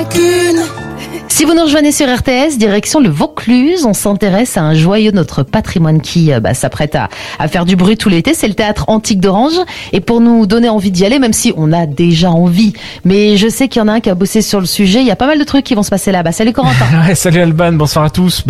rancune. Si vous nous rejoignez sur RTS, direction le Vaucluse, on s'intéresse à un joyau de notre patrimoine qui s'apprête à faire du bruit tout l'été, c'est le Théâtre Antique d'Orange. Et pour nous donner envie d'y aller, même si on a déjà envie, mais je sais qu'il y en a un qui a bossé sur le sujet, il y a pas mal de trucs qui vont se passer là-bas. Salut Corentin. Ouais, salut Alban, bonsoir à tous.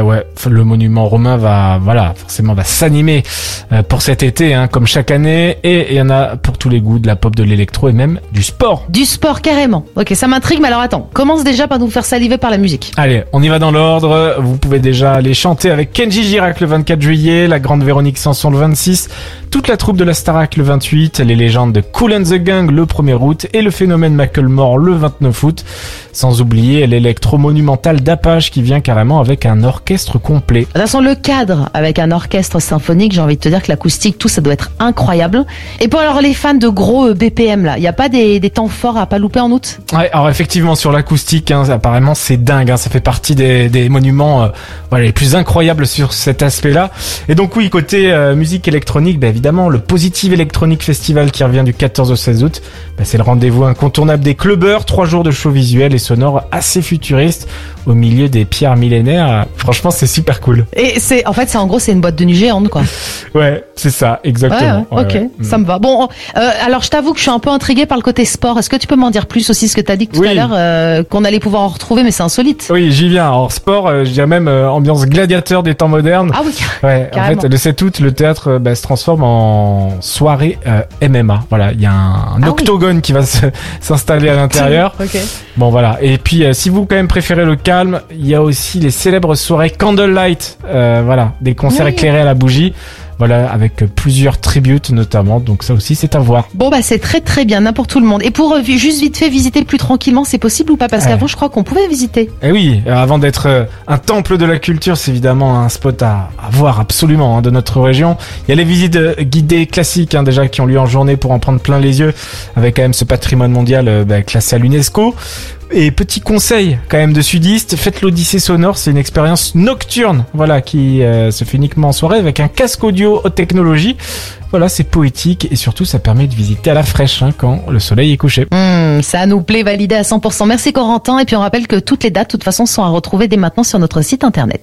Le monument romain va s'animer pour cet été, comme chaque année. Et il y en a pour tous les goûts, de la pop, de l'électro et même du sport. Du sport carrément. Ok, ça m'intrigue, mais alors attends, commence déjà par nous faire saliver par la musique. Allez, on y va dans l'ordre. Vous pouvez déjà aller chanter avec Kenji Girac le 24 juillet, la grande Véronique Sanson le 26, toute la troupe de la Starac le 28, les légendes de Kool and the Gang le 1er août et le phénomène Macklemore le 29 août. Sans oublier l'électro monumental d'Apache qui vient carrément avec un orchestre complet. De toute façon, le cadre avec un orchestre symphonique, j'ai envie de te dire que l'acoustique, tout ça doit être incroyable. Et pour alors les fans de gros BPM là, il y a pas des temps forts à pas louper en août? Ouais, alors effectivement sur l'acoustique, apparemment c'est dingue, ça fait partie des monuments les plus incroyables sur cet aspect-là. Et donc oui, côté musique électronique, évidemment le Positive Electronic Festival qui revient du 14 au 16 août, c'est le rendez-vous incontournable des clubbers, 3 jours de show visuel et sonore assez futuriste au milieu des pierres millénaires. Franchement, c'est super cool. Et c'est en gros c'est une boîte de nuit géante quoi. Ouais, c'est ça, exactement. Ouais, ok, ça me va. Bon, alors je t'avoue que je suis un peu intriguée par le côté sport. Est-ce que tu peux m'en dire plus aussi, ce que t'as dit tout à l'heure, qu'on allait pouvoir en retrouver, mais c'est insolite. Oui, j'y viens. Alors sport, je dirais même ambiance gladiateur des temps modernes. Ah oui. Ouais, en fait, le 7 août, le théâtre se transforme en soirée MMA. Voilà, il y a un octogone qui va s'installer à l'intérieur. Ok. Bon voilà. Et puis si vous quand même préférez le calme, il y a aussi les célèbres soirées Candlelight. Des concerts éclairés à la bougie. Voilà, avec plusieurs tributes notamment, donc ça aussi c'est à voir. Bon c'est très très bien, pour tout le monde. Et pour juste vite fait visiter plus tranquillement, c'est possible ou pas? Parce qu'avant je crois qu'on pouvait visiter. Eh oui, avant d'être un temple de la culture, c'est évidemment un spot à voir absolument de notre région. Il y a les visites guidées classiques déjà qui ont lieu en journée pour en prendre plein les yeux, avec quand même ce patrimoine mondial classé à l'UNESCO. Et petit conseil quand même de sudiste, faites l'Odyssée sonore, c'est une expérience nocturne, qui se fait uniquement en soirée avec un casque audio haute technologie. Voilà, c'est poétique et surtout ça permet de visiter à la fraîche quand le soleil est couché. Ça nous plaît, validé à 100%. Merci Corentin, et puis on rappelle que toutes les dates de toute façon sont à retrouver dès maintenant sur notre site internet.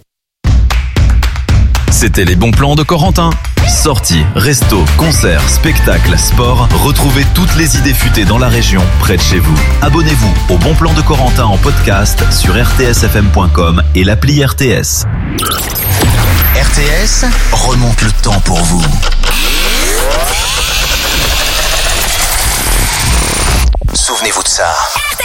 C'était les bons plans de Corentin. Sorties, restos, concerts, spectacles, sport. Retrouvez toutes les idées futées dans la région, près de chez vous. Abonnez-vous au Bon Plan de Corentin en podcast sur rtsfm.com et l'appli RTS. RTS remonte le temps pour vous. Souvenez-vous de ça.